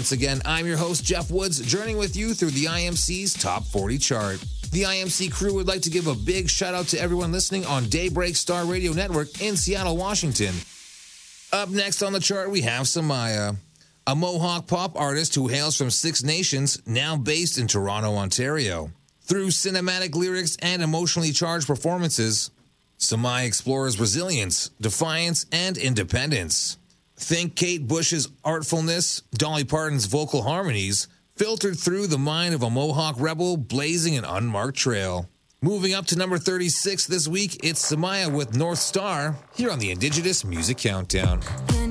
Once again, I'm your host, Jeff Woods, journeying with you through the IMC's Top 40 chart. The IMC crew would like to give a big shout out to everyone listening on Daybreak Star Radio Network in Seattle, Washington. Up next on the chart, we have Samaya, a Mohawk pop artist who hails from Six Nations, now based in Toronto, Ontario. Through cinematic lyrics and emotionally charged performances, Samaya explores resilience, defiance, and independence. Think Kate Bush's artfulness, Dolly Parton's vocal harmonies, filtered through the mind of a Mohawk rebel blazing an unmarked trail. Moving up to number 36 this week, it's Samaya with North Star, here on the Indigenous Music Countdown.